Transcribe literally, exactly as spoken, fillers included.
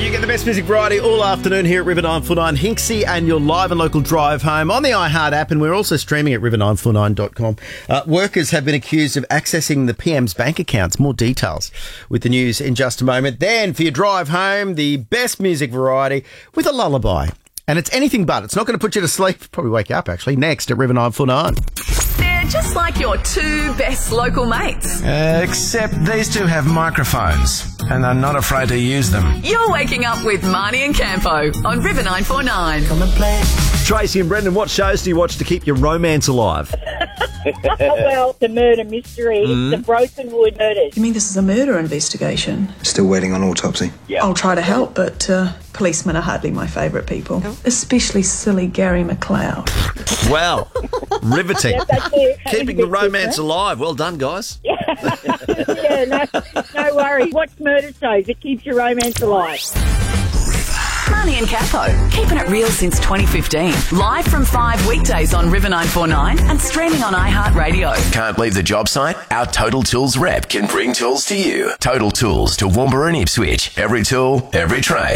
You get the best music variety all afternoon here at River nine four nine Hinksey and your live and local drive home on the iHeart app, and we're also streaming at river nine four nine dot com. Uh, workers have been accused of accessing the P M's bank accounts. More details with the news in just a moment. Then for your drive home, the best music variety with a lullaby. And it's anything but. It's not going to put you to sleep. Probably wake you up, actually. Next at River nine four nine. They're just like your two best local mates. Uh, except these two have microphones, and I'm not afraid to use them. You're waking up with Marnie and Campo on River nine four nine. Come and play. Tracy and Brendan, what shows do you watch to keep your romance alive? Well, the murder mystery, Mm. the Brokenwood murders. You mean this is a murder investigation? Still waiting on autopsy. Yeah. I'll try to help, but uh, policemen are hardly my favourite people. Especially silly Gary McLeod. Well, riveting. Yeah, that's it. Keeping the romance alive. Well done, guys. Yeah, no, no worries. Watch murder shows. It keeps your romance alive. Marnie and Campo, keeping it real since twenty fifteen. Live from five weekdays on River nine four nine and streaming on iHeartRadio. Can't leave the job site? Our Total Tools rep can bring tools to you. Total Tools to Toowoomba and Ipswich. Every tool, every trade.